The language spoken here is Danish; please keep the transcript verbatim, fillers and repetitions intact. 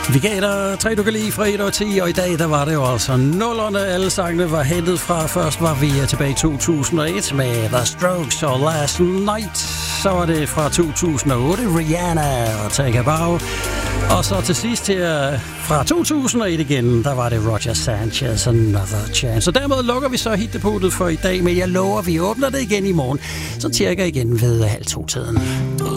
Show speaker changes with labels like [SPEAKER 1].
[SPEAKER 1] Vi gav dig tre, du kan lide fra et og ti, og i dag der var det jo altså nullerne. Alle sangene var hentet fra. Først var vi tilbage i to tusind og et med The Strokes og Last Night. Så var det fra to tusind og otte Rihanna og Take a Bow. Og så til sidst her fra to tusind og et igen, der var det Roger Sanchez, Another Chance. Og dermed lukker vi så hitdepotet for i dag, men jeg lover, vi åbner det igen i morgen. Så cirka igen ved halv to tiden.